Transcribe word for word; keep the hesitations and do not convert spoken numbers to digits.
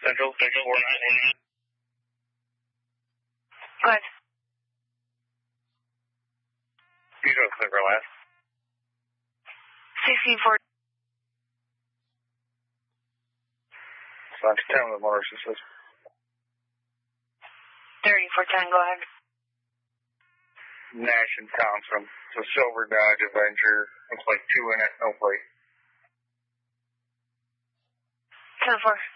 Central, Central, four nine one nine. Go ahead. Zero, Clipper last. sixteen four. Launch ten with motor assist. thirty-four ten, go ahead. Nash and Thompson. It's a silver Dodge Avenger. Looks like two in it, no plate. ten four.